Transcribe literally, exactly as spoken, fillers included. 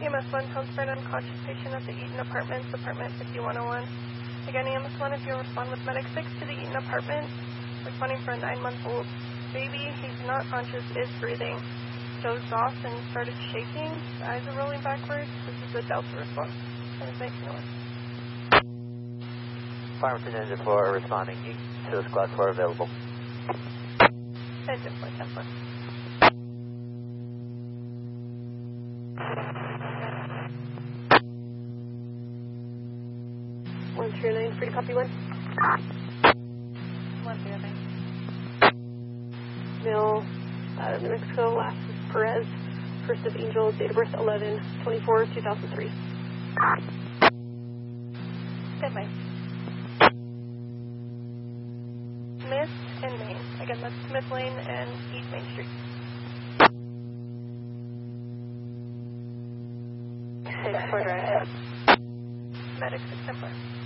E M S one, transferred unconscious patient at the Eaton Apartments, apartment fifty-one oh one. Again, E M S one, if you'll respond with medic six to the Eaton Apartment, responding for a nine-month-old baby. He's not conscious, is breathing, dozed off and started shaking. His eyes are rolling backwards. This is the Delta response. And it's making noise. Farmington Engine four responding. To Squad four available. Engine four, ten four. one three nine, free to copy one. one three nine. Male, uh, New Mexico, last is Perez, first of Angels, date of birth eleven twenty-four two thousand three. Stand by. Smith and Main. Again, that's Smith Lane and East Main Street. six four drive. Medic six ten four.